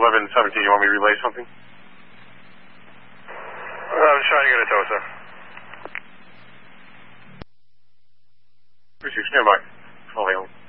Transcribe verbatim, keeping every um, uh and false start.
eleven seventeen, you want me to relay something? I was trying to get a tow, sir. Appreciate you. Stand by. I'll handle it.